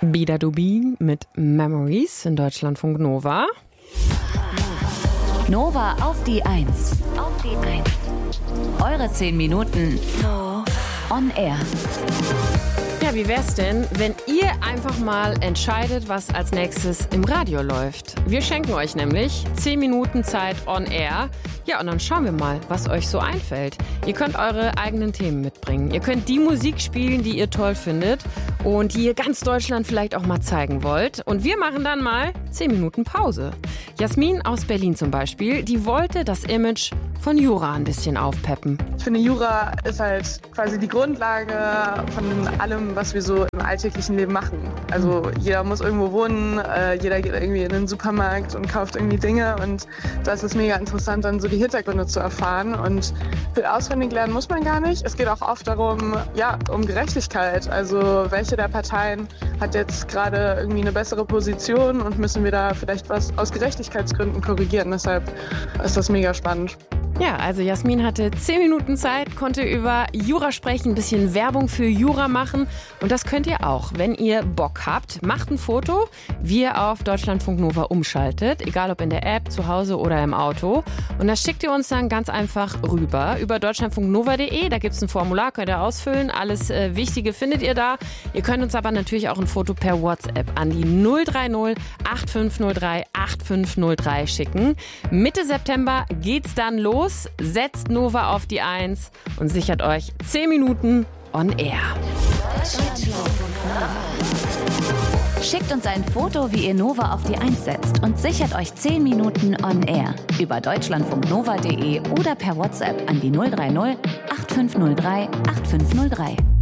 Bida-Dubin mit Memories in Deutschlandfunk Nova. Nova auf die 1. Eure 10 Minuten on air. Ja, wie wär's denn, wenn ihr einfach mal entscheidet, was als nächstes im Radio läuft? Wir schenken euch nämlich 10 Minuten Zeit on air. Ja, und dann schauen wir mal, was euch so einfällt. Ihr könnt eure eigenen Themen mitbringen. Ihr könnt die Musik spielen, die ihr toll findet und die ihr ganz Deutschland vielleicht auch mal zeigen wollt. Und wir machen dann mal 10 Minuten Pause. Jasmin aus Berlin zum Beispiel, die wollte das Image von Jura ein bisschen aufpeppen. Ich finde, Jura ist halt quasi die Grundlage von allem, was wir so im alltäglichen Leben machen. Also jeder muss irgendwo wohnen, jeder geht irgendwie in den Supermarkt und kauft irgendwie Dinge und da ist es mega interessant, dann so die Hintergründe zu erfahren und viel auswendig lernen muss man gar nicht. Es geht auch oft darum, um Gerechtigkeit. Also welche der Parteien hat jetzt gerade irgendwie eine bessere Position und müssen wir da vielleicht was aus Gerechtigkeitsgründen korrigieren. Deshalb ist das mega spannend. Ja, also Jasmin hatte 10 Minuten Zeit, konnte über Jura sprechen, ein bisschen Werbung für Jura machen. Und das könnt ihr auch, wenn ihr Bock habt. Macht ein Foto, wie ihr auf Deutschlandfunk Nova umschaltet, egal ob in der App, zu Hause oder im Auto. Und das schickt ihr uns dann ganz einfach rüber über deutschlandfunknova.de. Da gibt es ein Formular, könnt ihr ausfüllen. Alles Wichtige findet ihr da. Ihr könnt uns aber natürlich auch ein Foto per WhatsApp an die 030 8503 8503 schicken. Mitte September geht's dann los. Setzt Nova auf die 1 und sichert euch 10 Minuten on air. Schickt uns ein Foto, wie ihr Nova auf die 1 setzt und sichert euch 10 Minuten on air über deutschlandfunknova.de oder per WhatsApp an die 030 8503 8503.